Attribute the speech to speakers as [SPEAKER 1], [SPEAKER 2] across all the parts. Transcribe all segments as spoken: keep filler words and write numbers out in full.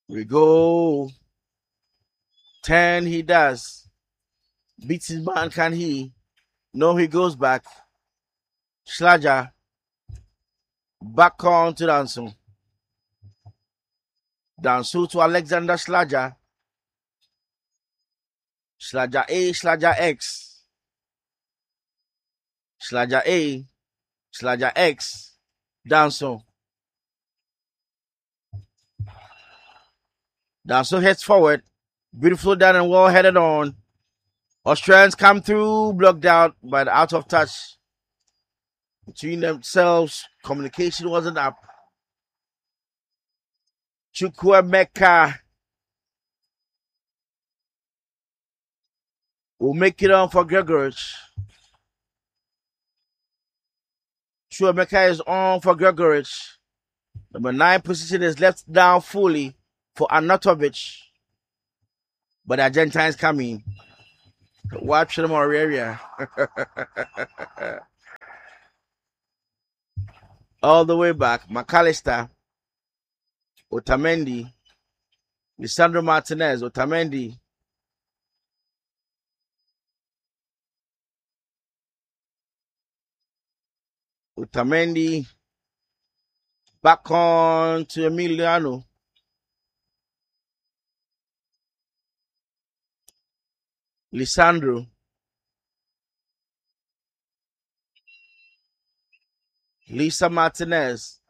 [SPEAKER 1] We go. ten, he does. Beats his man, can he? No, he goes back. Schlager. Back on to Danso. Danso to Alexander Schlager. Schlager A, Schlager X. Schlager A, Schlager X. Danso. Danso heads forward. Beautiful down and well headed on. Australians come through, blocked out, but out of touch. Between themselves, communication wasn't up. Chukwuemeka will make it on for Gregorich. Chukwuemeka is on for Gregorich. Number nine position is left down fully for Anatovic. But the Argentines coming. Watch them more area. All the way back. McAllister. Otamendi. Lisandro Martinez. Otamendi. Otamendi. Back on to Emiliano. Lisandro. Lisa Martinez.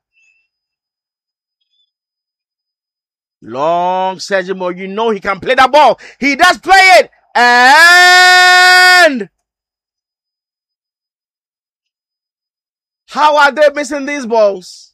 [SPEAKER 1] Long Sergio, you know he can play that ball. He does play it. And how are they missing these balls?